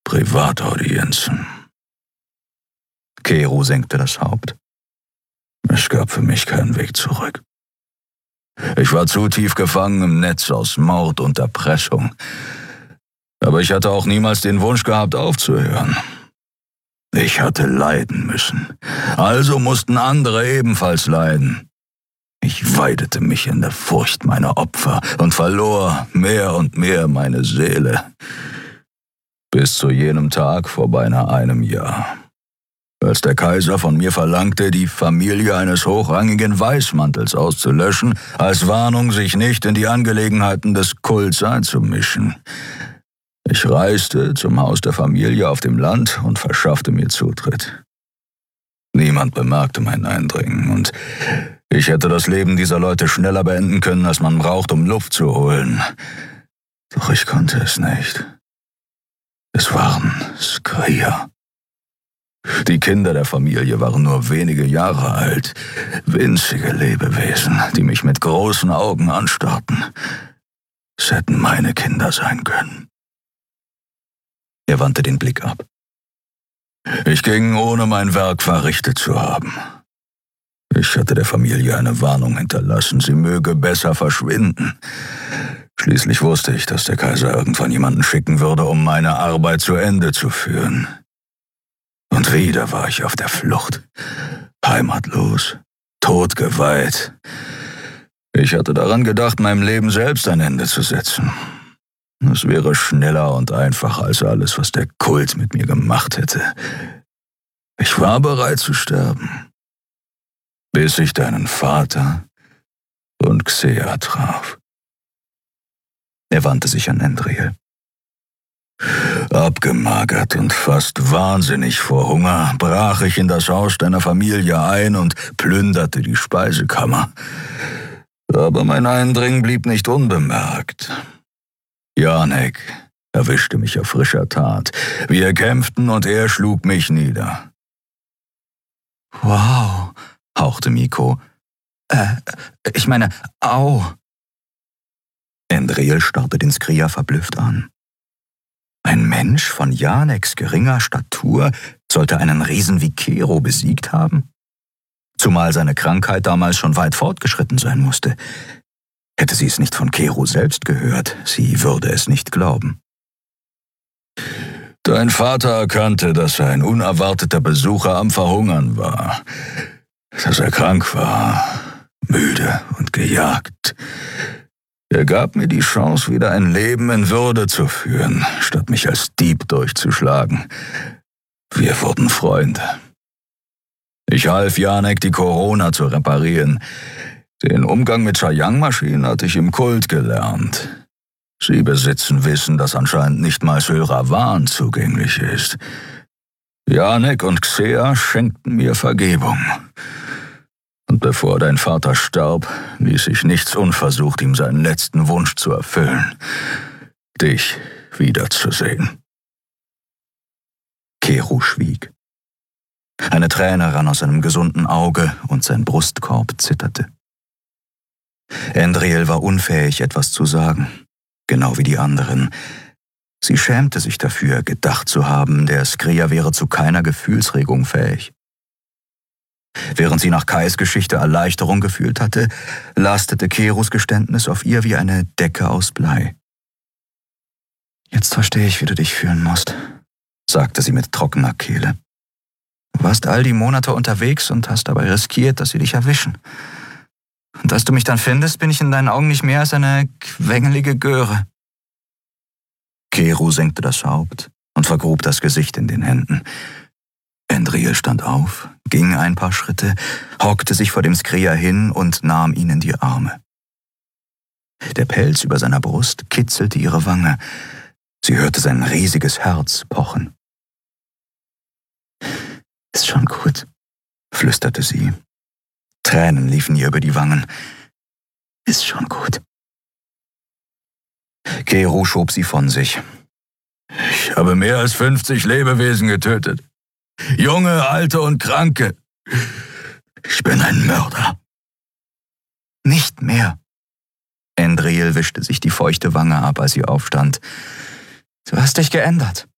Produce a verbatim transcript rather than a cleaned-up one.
Privataudienzen. Kero senkte das Haupt. Es gab für mich keinen Weg zurück. Ich war zu tief gefangen im Netz aus Mord und Erpressung. Aber ich hatte auch niemals den Wunsch gehabt, aufzuhören. Ich hatte leiden müssen. Also mussten andere ebenfalls leiden. Ich weidete mich in der Furcht meiner Opfer und verlor mehr und mehr meine Seele. Bis zu jenem Tag vor beinahe einem Jahr. Als der Kaiser von mir verlangte, die Familie eines hochrangigen Weißmantels auszulöschen, als Warnung, sich nicht in die Angelegenheiten des Kults einzumischen. Ich reiste zum Haus der Familie auf dem Land und verschaffte mir Zutritt. Niemand bemerkte mein Eindringen und ich hätte das Leben dieser Leute schneller beenden können, als man braucht, um Luft zu holen. Doch ich konnte es nicht. Es waren Skria. Die Kinder der Familie waren nur wenige Jahre alt, winzige Lebewesen, die mich mit großen Augen anstarrten. Es hätten meine Kinder sein können. Er wandte den Blick ab. Ich ging, ohne mein Werk verrichtet zu haben. Ich hatte der Familie eine Warnung hinterlassen, sie möge besser verschwinden. Schließlich wusste ich, dass der Kaiser irgendwann jemanden schicken würde, um meine Arbeit zu Ende zu führen. Und wieder war ich auf der Flucht, heimatlos, todgeweiht. Ich hatte daran gedacht, meinem Leben selbst ein Ende zu setzen. Es wäre schneller und einfacher als alles, was der Kult mit mir gemacht hätte. Ich war bereit zu sterben, bis ich deinen Vater und Xea traf. Er wandte sich an Endriel. Abgemagert und fast wahnsinnig vor Hunger brach ich in das Haus deiner Familie ein und plünderte die Speisekammer. Aber mein Eindringen blieb nicht unbemerkt. Janek erwischte mich auf frischer Tat. Wir kämpften und er schlug mich nieder. »Wow«, hauchte Miko. Äh, ich meine, au!« Endriel starrte den Skria verblüfft an. Ein Mensch von Janeks geringer Statur sollte einen Riesen wie Kero besiegt haben? Zumal seine Krankheit damals schon weit fortgeschritten sein musste. Hätte sie es nicht von Kero selbst gehört, sie würde es nicht glauben. Dein Vater erkannte, dass er ein unerwarteter Besucher am Verhungern war. Dass er krank war, müde und gejagt. Er gab mir die Chance, wieder ein Leben in Würde zu führen, statt mich als Dieb durchzuschlagen. Wir wurden Freunde. Ich half Janek, die Corona zu reparieren. Den Umgang mit Chayang-Maschinen hatte ich im Kult gelernt. Sie besitzen Wissen, das anscheinend nicht mal Sylravan zugänglich ist. Janek und Xea schenkten mir Vergebung. Und bevor dein Vater starb, ließ ich nichts unversucht, ihm seinen letzten Wunsch zu erfüllen, dich wiederzusehen. Kero schwieg. Eine Träne rann aus seinem gesunden Auge und sein Brustkorb zitterte. Endriel war unfähig, etwas zu sagen, genau wie die anderen. Sie schämte sich dafür, gedacht zu haben, der Skria wäre zu keiner Gefühlsregung fähig. Während sie nach Kais Geschichte Erleichterung gefühlt hatte, lastete Keros Geständnis auf ihr wie eine Decke aus Blei. »Jetzt verstehe ich, wie du dich fühlen musst«, sagte sie mit trockener Kehle. »Du warst all die Monate unterwegs und hast dabei riskiert, dass sie dich erwischen. Und als du mich dann findest, bin ich in deinen Augen nicht mehr als eine quengelige Göre.« Kero senkte das Haupt und vergrub das Gesicht in den Händen. Endriel stand auf, ging ein paar Schritte, hockte sich vor dem Skria hin und nahm ihn in die Arme. Der Pelz über seiner Brust kitzelte ihre Wange. Sie hörte sein riesiges Herz pochen. »Ist schon gut«, flüsterte sie. Tränen liefen ihr über die Wangen. »Ist schon gut.« Kero schob sie von sich. »Ich habe mehr als fünfzig Lebewesen getötet. Junge, alte und kranke. Ich bin ein Mörder.« »Nicht mehr.« Endriel wischte sich die feuchte Wange ab, als sie aufstand. »Du hast dich geändert.